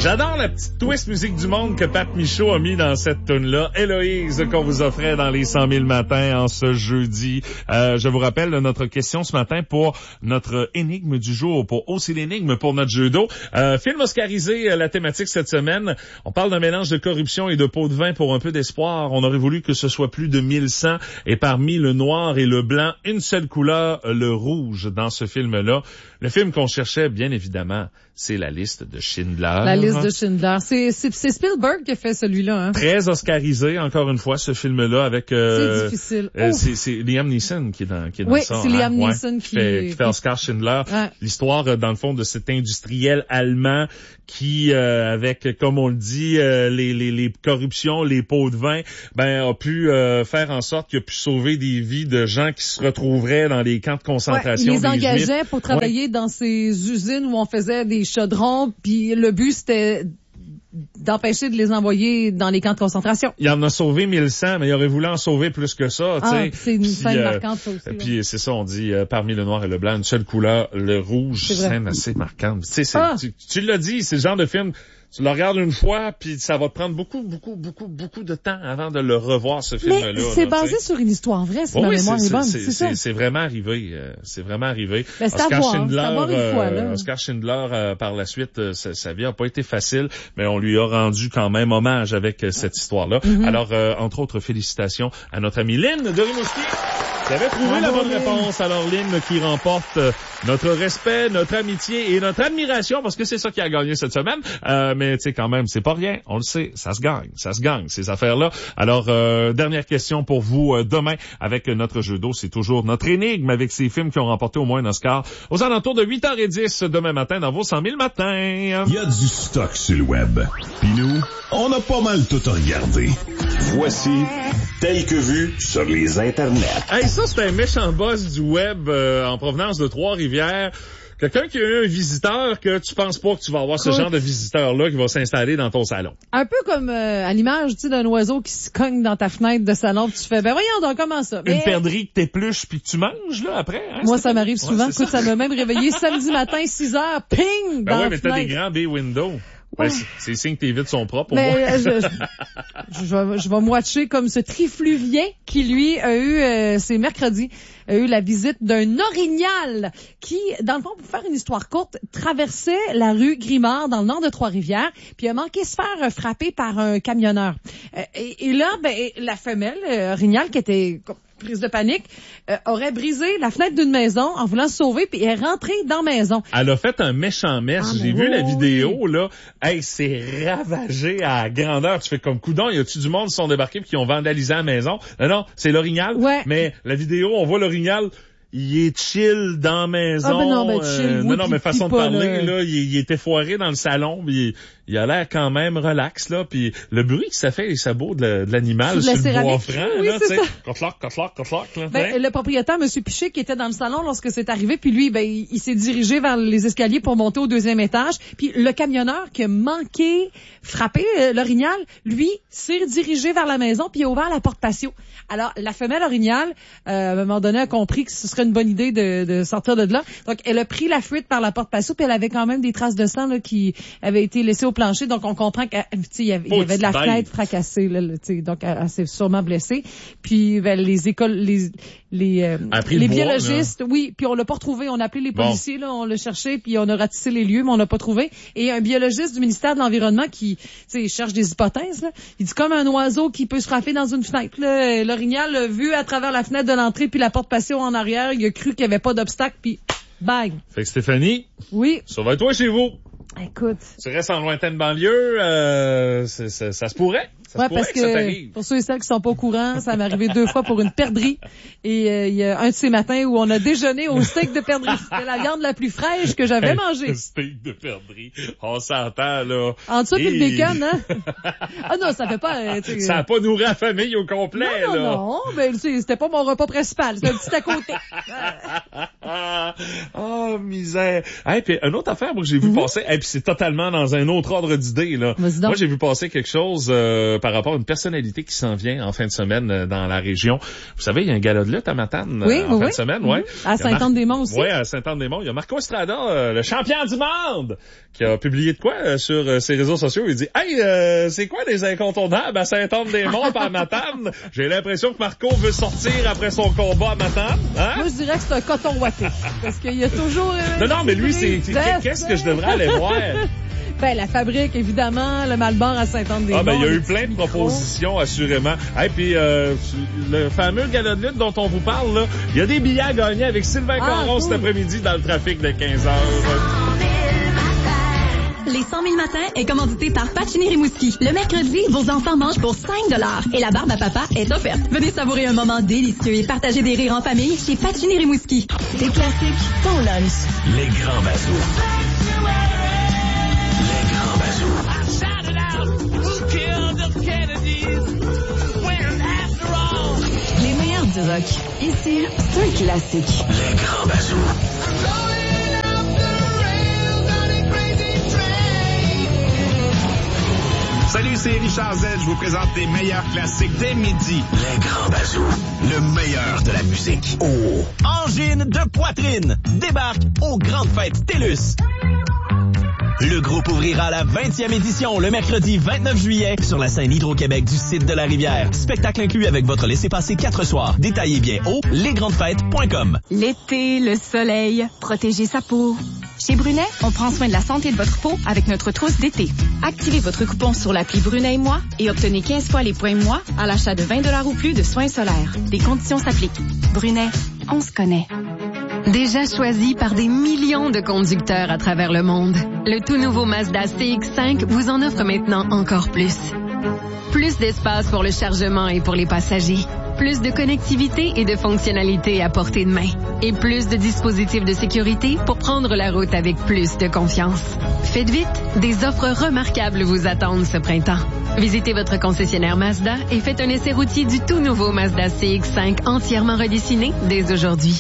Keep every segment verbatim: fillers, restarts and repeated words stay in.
J'adore la petite twist musique du monde que Pat Michaud a mis dans cette tune-là. Héloïse, qu'on vous offrait dans les cent mille matins en ce jeudi. Euh, je vous rappelle notre question ce matin pour notre énigme du jour, pour aussi l'énigme pour notre jeu d'eau. Euh, film oscarisé, la thématique cette semaine. On parle d'un mélange de corruption et de pot de vin pour un peu d'espoir. On aurait voulu que ce soit plus de mille sang. Et parmi le noir et le blanc, une seule couleur, le rouge dans ce film-là. Le film qu'on cherchait, bien évidemment, c'est La liste de Schindler. La liste de Schindler. C'est, c'est, c'est Spielberg qui a fait celui-là. Hein? Très oscarisé, encore une fois, ce film-là, avec... Euh, c'est difficile. Euh, c'est, c'est Liam Neeson qui est dans, qui est dans oui, ça. Oui, c'est Liam hein? Neeson ouais, qui... qui fait, qui fait Oscar Schindler. Ouais. L'histoire, dans le fond, de cet industriel allemand qui, euh, avec, comme on le dit, euh, les, les, les corruptions, les pots de vin, ben, a pu euh, faire en sorte qu'il a pu sauver des vies de gens qui se retrouveraient dans les camps de concentration. Ouais, il les engageait Juifs. pour travailler ouais. dans ces usines où on faisait des chaudrons, puis le but, c'était d'empêcher de les envoyer dans les camps de concentration. Il en a sauvé mille cent, mais il aurait voulu en sauver plus que ça. Ah, t'sais. c'est une puis, scène euh, marquante, ça aussi. Puis ouais. c'est ça, on dit, euh, parmi le noir et le blanc, une seule couleur, le rouge, scène assez marquante. Tu sais, ah. tu, tu l'as dit, c'est le genre de film... Tu le regardes une fois, puis ça va te prendre beaucoup, beaucoup, beaucoup, beaucoup de temps avant de le revoir, ce film-là. Mais c'est là, basé t'sais. sur une histoire vraie, si oh, ma oui, mémoire c'est, est bonne, c'est, c'est, c'est ça. C'est vraiment arrivé. Euh, c'est vraiment arrivé. Ben, c'est Oscar à voir, Schindler, c'est à voir une fois, là. euh, Oscar Schindler, euh, par la suite, euh, sa, sa vie n'a pas été facile, mais on lui a rendu quand même hommage avec euh, cette histoire-là. Mm-hmm. Alors, euh, entre autres, félicitations à notre amie Lynn de Rimouski, qui avait trouvé oh, la bonne Lynn. réponse. Alors, Lynn qui remporte euh, notre respect, notre amitié et notre admiration, parce que c'est ça qui a gagné cette semaine. Euh, mais tu sais, quand même, c'est pas rien. On le sait, ça se gagne, ça se gagne, ces affaires-là. Alors, euh, dernière question pour vous euh, demain avec notre jeu d'eau. C'est toujours notre énigme avec ces films qui ont remporté au moins un Oscar aux alentours de huit heures dix demain matin dans vos cent mille matins. Il y a du stock sur le web. Puis nous, on a pas mal tout regardé. Voici Tel que vu sur les internets. Hey, ça, c'est un méchant boss du web euh, en provenance de Trois-Rivières. Quelqu'un qui a eu un visiteur que tu penses pas que tu vas avoir ce genre de visiteur-là qui va s'installer dans ton salon. Un peu comme euh, à l'image, tu sais, d'un oiseau qui se cogne dans ta fenêtre de salon, puis tu fais, ben voyons donc, comment ça? Une Mais... perdrix que t'épluches puis que tu manges, là, après. Hein, moi, ça m'arrive souvent. ouais, Écoute, ça. ça m'a même réveillé samedi matin, six heures, ping! Ben dans ouais, la mais t'as fenêtre. des grands bay windows. Ouais. Ben, c'est, c'est signe que tes vitres sont propres, au mais moins. je, je, je, vais, je vais me watcher comme ce trifluvien qui, lui, a eu, euh, c'est mercredi, a eu la visite d'un orignal qui, dans le fond, pour faire une histoire courte, traversait la rue Grimard dans le nord de Trois-Rivières, puis a manqué se faire frapper par un camionneur. Euh, et, et là, ben, la femelle, euh, orignal, qui était prise de panique, euh, aurait brisé la fenêtre d'une maison en voulant se sauver, puis est rentrée dans la maison. Elle a fait un méchant mess. Ah, J'ai oui, vu la vidéo, oui. là. Hey, c'est ravagé à grandeur. Tu fais comme coudon, y a-tu du monde qui sont débarqués puis qui ont vandalisé la maison? Non, non, c'est l'orignal. Ouais. Mais la vidéo, on voit l'orignal. Il est chill dans la maison. Ah ben non, ben chill, euh, oui, non, non, mais façon de pas, parler, là, là, il, il était foiré dans le salon, puis il, il a l'air quand même relax, là, puis le bruit que ça fait les sabots de, la, de l'animal sur le bois franc, oui, là, tu sais, ça. cotlac, cotlac, cotlac, là. Ben, le propriétaire, M. Piché, qui était dans le salon lorsque c'est arrivé, puis lui, ben, il, il s'est dirigé vers les escaliers pour monter au deuxième étage, puis le camionneur qui a manqué frapper euh, l'orignal, lui, s'est dirigé vers la maison, puis il a ouvert la porte patio. Alors, la femelle orignal, euh, à un moment donné, a compris que ce serait une bonne idée de, de sortir de là. Donc, elle a pris la fuite par la porte patio, puis elle avait quand même des traces de sang là, qui avaient été laissées au plancher. Donc, on comprend qu'il y avait, il y avait de la fenêtre fracassée. Là, donc, elle, elle s'est sûrement blessée. Puis, ben, les écoles, les les euh, les biologistes, bois, oui. Puis on l'a pas retrouvé. On a appelé les policiers, bon. là, on l'a cherché, puis on a ratissé les lieux, mais on l'a pas trouvé. Et un biologiste du ministère de l'Environnement qui, tu sais, cherche des hypothèses. Là, il dit comme un oiseau qui peut se frapper dans une fenêtre. Là, l'orignal, vu à travers la fenêtre de l'entrée, puis la porte patio en arrière, il a cru qu'il y avait pas d'obstacle, puis bang. Fait que Stéphanie, oui. Surveille-toi chez vous. Écoute. Tu restes en lointaine banlieue, euh, c'est, c'est, ça se pourrait. Ça ouais, se pourrait parce que, ça que t'arrive. pour ceux et celles qui sont pas au courant, ça m'est arrivé deux fois pour une perdrix. Et euh, il y a un de ces matins où on a déjeuné au steak de perdrix. C'était la viande la plus fraîche que j'avais mangée. Le steak de perdrix. On s'entend, là. En dessous, et... puis le bacon, hein? Ah non, ça fait pas... Euh, ça a pas nourri la famille au complet, non, là. Non, non, ben, c'était pas mon repas principal. C'était un petit à côté. Oh, misère. Hey, puis une autre affaire, moi, que j'ai vu mm-hmm. passer, et puis c'est totalement dans un autre ordre d'idée, là. Moi, j'ai vu passer quelque chose... Euh, par rapport à une personnalité qui s'en vient en fin de semaine euh, dans la région. Vous savez, il y a un gala de lutte à Matane oui, euh, en oui, fin de semaine. Ouais. À Saint-Anne-des-Monts aussi. Oui, à Saint-Anne-des-Monts. Il y a Marco Estrada, euh, le champion du monde, qui a publié de quoi euh, sur euh, ses réseaux sociaux. Il dit « Hey, euh, c'est quoi les incontournables à Saint-Anne-des-Monts par Matane? » J'ai l'impression que Marco veut sortir après son combat à Matane. Hein? Moi, je dirais que c'est un coton ouaté. Parce qu'il y a toujours... Euh, non, non, mais lui, c'est... Qu'est-ce que je devrais aller voir? Ben, la fabrique, évidemment, le Malbord à Saint-Anne-des-Monts. Ah, ben, il y a eu plein de propositions, assurément. Et hey, puis, euh, le fameux gala de lutte dont on vous parle, là, il y a des billets à gagner avec Sylvain ah, Caron cool. cet après-midi dans le trafic de quinze heures. Les cent mille matins est commandité par Pacini Rimouski. Le mercredi, vos enfants mangent pour cinq dollars et la barbe à papa est offerte. Venez savourer un moment délicieux et partager des rires en famille chez Pacini Rimouski. Des classiques, ton lunch. Les grands bazous. Les grands bazous. Les meilleurs du rock. Ici, c'est un classique. Les grands bazous. Salut, c'est Richard Z. Je vous présente les meilleurs classiques dès midi. Les grands bazous. Le meilleur de la musique. Oh! Angine de poitrine débarque aux grandes fêtes TELUS. Le groupe ouvrira la vingtième édition le mercredi vingt-neuf juillet sur la scène Hydro-Québec du site de la Rivière. Spectacle inclus avec votre laissez-passer quatre soirs. Détaillez bien au les grandes fêtes point com. L'été, le soleil, protéger sa peau. Chez Brunet, on prend soin de la santé de votre peau avec notre trousse d'été. Activez votre coupon sur l'appli Brunet et moi et obtenez quinze fois les points moi à l'achat de vingt dollars ou plus de soins solaires. Des conditions s'appliquent. Brunet, on se connaît. Déjà choisi par des millions de conducteurs à travers le monde, le tout nouveau Mazda C X cinq vous en offre maintenant encore plus. Plus d'espace pour le chargement et pour les passagers. Plus de connectivité et de fonctionnalités à portée de main. Et plus de dispositifs de sécurité pour prendre la route avec plus de confiance. Faites vite, des offres remarquables vous attendent ce printemps. Visitez votre concessionnaire Mazda et faites un essai routier du tout nouveau Mazda C X cinq entièrement redessiné dès aujourd'hui.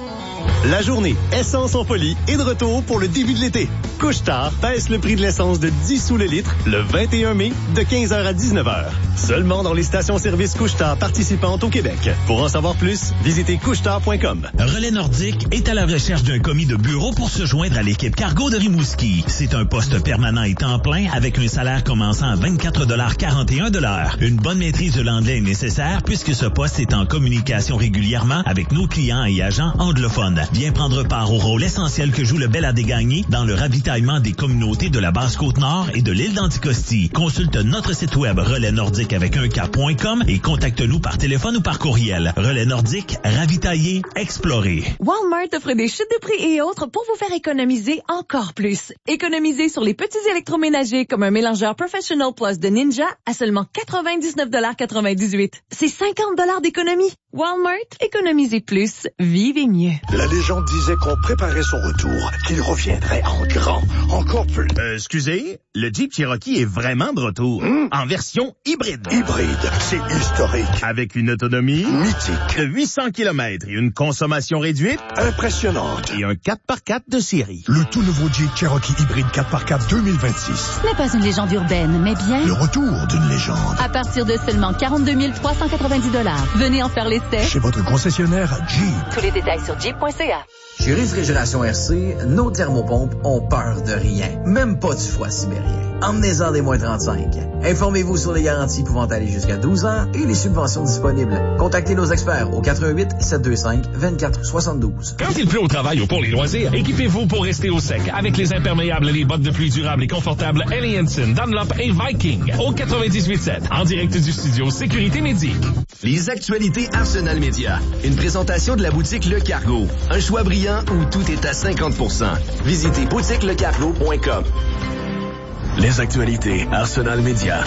La journée Essence en folie est de retour pour le début de l'été. Couche-Tard baisse le prix de l'essence de dix sous le litre le vingt et un mai de quinze heures à dix-neuf heures. Seulement dans les stations-service Couche-Tard participantes au Québec. Pour en savoir plus, visitez couche tard point com. Relais Nordique est à la recherche d'un commis de bureau pour se joindre à l'équipe cargo de Rimouski. C'est un poste permanent et temps plein avec un salaire commençant à vingt-quatre dollars quarante et un de l'heure. Une bonne maîtrise de l'anglais est nécessaire puisque ce poste est en communication régulièrement avec nos clients et agents anglophones. Viens prendre part au rôle essentiel que joue le Bel Adégagné dans le ravitaillement des communautés de la Basse-Côte-Nord et de l'île d'Anticosti. Consulte notre site web relais nordique avec un K point com et contacte-nous par téléphone ou par courriel. Relais Nordique, ravitailler, explorer. Walmart offre des chutes de prix et autres pour vous faire économiser encore plus. Économiser sur les petits électroménagers comme un mélangeur Professional Plus de Ninja à seulement quatre-vingt-dix-neuf dollars quatre-vingt-dix-huit. C'est cinquante dollars d'économie. Walmart, économisez plus, vivez mieux. La légende disait qu'on préparait son retour, qu'il reviendrait en grand, encore plus. Euh, excusez, le Jeep Cherokee est vraiment de retour, mmh. en version hybride. Hybride, c'est historique. Avec une autonomie mythique de huit cents kilomètres et une consommation réduite impressionnante. Et un quatre par quatre de série. Le tout nouveau Jeep Cherokee hybride quatre par quatre deux mille vingt-six. Ce n'est pas une légende urbaine, mais bien le retour d'une légende. À partir de seulement quarante-deux mille trois cent quatre-vingt-dix dollars. Venez en faire l'essai chez votre concessionnaire Jeep. Tous les détails sur jeep point c a. Chez Réfrigération R C, nos thermopompes ont peur de rien, même pas du froid sibérien. Emmenez-en des moins trente-cinq. Informez-vous sur les garanties pouvant aller jusqu'à douze ans et les subventions disponibles. Contactez nos experts au quatre un huit, sept deux cinq, vingt-quatre soixante-douze. Quand il pleut au travail ou pour les loisirs, équipez-vous pour rester au sec avec les imperméables et les bottes de pluie durables et confortables Helly Hansen, Dunlop et Viking au quatre-vingt-dix-huit sept en direct du studio Sécurité Médic. Les actualités Arsenal Média. Une présentation de la boutique Le Cargo. Un choix brillant où tout est à cinquante pour cent. Visitez boutique le cargo point com. Les actualités Arsenal Média.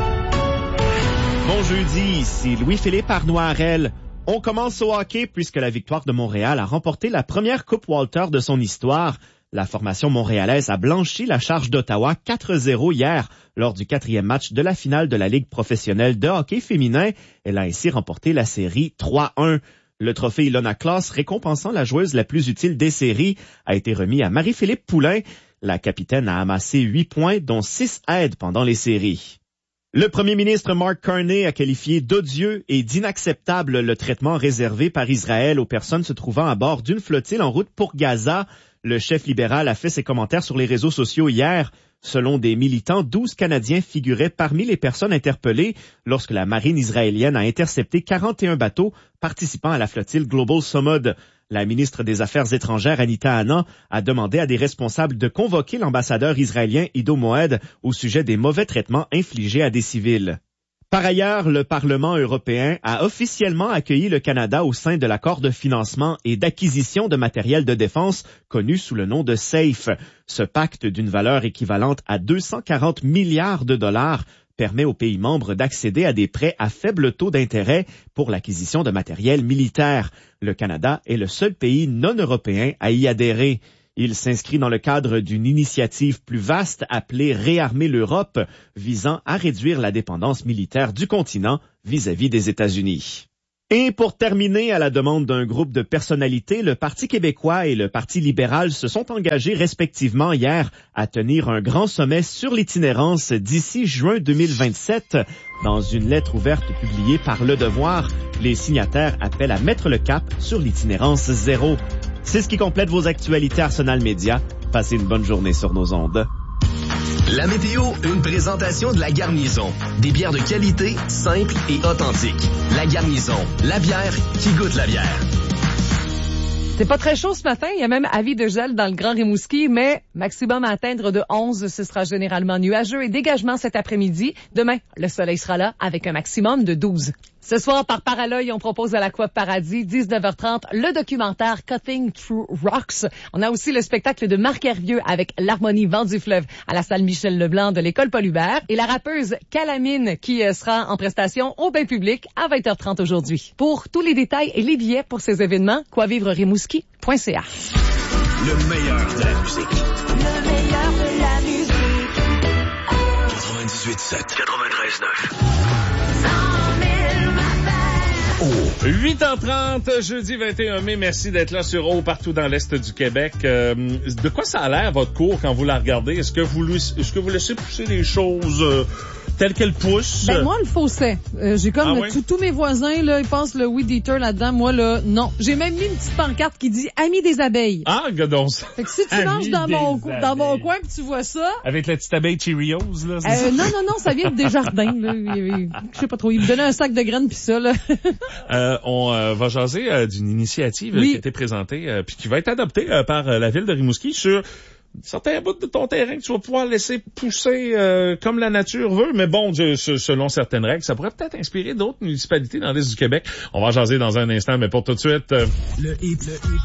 Bon jeudi, ici Louis-Philippe Arnoirel. On commence au hockey puisque la victoire de Montréal a remporté la première Coupe Walter de son histoire. La formation montréalaise a blanchi la charge d'Ottawa quatre zéro hier lors du quatrième match de la finale de la Ligue professionnelle de hockey féminin. Elle a ainsi remporté la série trois un. Le trophée Ilona Klaas, récompensant la joueuse la plus utile des séries, a été remis à Marie-Philippe Poulain. La capitaine a amassé huit points, dont six aides pendant les séries. Le premier ministre Mark Carney a qualifié d'odieux et d'inacceptable le traitement réservé par Israël aux personnes se trouvant à bord d'une flottille en route pour Gaza. Le chef libéral a fait ses commentaires sur les réseaux sociaux hier. Selon des militants, douze Canadiens figuraient parmi les personnes interpellées lorsque la marine israélienne a intercepté quarante et un bateaux participant à la flottille Global Samud. La ministre des Affaires étrangères, Anita Anand, a demandé à des responsables de convoquer l'ambassadeur israélien Ido Moed au sujet des mauvais traitements infligés à des civils. Par ailleurs, le Parlement européen a officiellement accueilli le Canada au sein de l'accord de financement et d'acquisition de matériel de défense connu sous le nom de SAFE. Ce pacte d'une valeur équivalente à deux cent quarante milliards de dollars permet aux pays membres d'accéder à des prêts à faible taux d'intérêt pour l'acquisition de matériel militaire. Le Canada est le seul pays non européen à y adhérer. Il s'inscrit dans le cadre d'une initiative plus vaste appelée Réarmer l'Europe, visant à réduire la dépendance militaire du continent vis-à-vis des États-Unis. Et pour terminer, à la demande d'un groupe de personnalités, le Parti québécois et le Parti libéral se sont engagés respectivement hier à tenir un grand sommet sur l'itinérance d'ici juin deux mille vingt-sept. Dans une lettre ouverte publiée par Le Devoir, les signataires appellent à mettre le cap sur l'itinérance zéro. C'est ce qui complète vos actualités Arsenal Média. Passez une bonne journée sur nos ondes. La météo, une présentation de La Garnison. Des bières de qualité, simples et authentiques. La Garnison, la bière qui goûte la bière. C'est pas très chaud ce matin. Il y a même avis de gel dans le Grand Rimouski, mais maximum à atteindre de onze. Ce sera généralement nuageux et dégagement cet après-midi. Demain, le soleil sera là avec un maximum de douze. Ce soir, par Paraloï, on propose à l'Aqua Paradis, dix-neuf heures trente, le documentaire Cutting Through Rocks. On a aussi le spectacle de Marc Hervieux avec l'harmonie Vent du Fleuve à la salle Michel Leblanc de l'école Paul Hubert et la rappeuse Calamine qui sera en prestation au bain public à vingt heures trente aujourd'hui. Pour tous les détails et les billets pour ces événements, quoi vivre rimouski point c a. Le meilleur de la musique. Le meilleur de la musique. quatre-vingt-dix-huit sept. quatre-vingt-treize neuf. huit heures trente, jeudi vingt et un mai. Merci d'être là sur O partout dans l'Est du Québec. Euh, de quoi ça a l'air, votre cour, quand vous la regardez? Est-ce que vous, est-ce que vous laissez pousser les choses euh, telles qu'elles poussent? Ben, moi, le fausset. Euh, j'ai comme ah, oui? tous mes voisins, là, ils passent le weed eater là-dedans. Moi, là, non. J'ai même mis une petite pancarte qui dit « Amis des abeilles ». Ah, gadon. Fait que si tu manges dans mon, dans mon coin pis tu vois ça... Avec la petite abeille Cheerios, là, c'est euh, ça? Non, non, non, ça vient de Desjardins, là. Je sais pas trop. Ils me donnaient un sac de graines pis ça, là. euh, on euh, va jaser euh, d'une initiative oui. euh, qui a été présentée euh, puis qui va être adoptée euh, par euh, la ville de Rimouski sur certains bouts de ton terrain que tu vas pouvoir laisser pousser euh, comme la nature veut, mais bon, je, selon certaines règles, ça pourrait peut-être inspirer d'autres municipalités dans l'Est du Québec. On va jaser dans un instant, mais pour tout de suite... Euh... Le hit, le hit.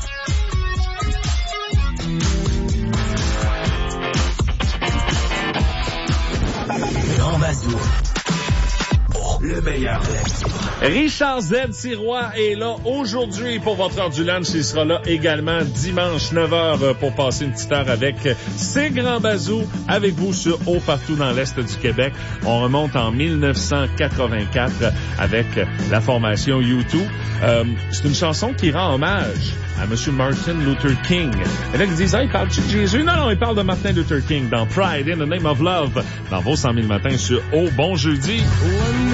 Grand Bazou. Le meilleur de la musique. Richard Z. Sirois est là aujourd'hui pour votre heure du lunch. Il sera là également dimanche neuf heures pour passer une petite heure avec C'est Grand Bazou avec vous sur Haut partout dans l'Est du Québec. On remonte en dix-neuf cent quatre-vingt-quatre avec la formation U deux. Euh, c'est une chanson qui rend hommage à M. Martin Luther King. Et là, ils disent, ah, il parle-tu de Jésus? Non, non, il parle de Martin Luther King dans Pride in the Name of Love dans vos cent mille matins sur Haut. Bon jeudi.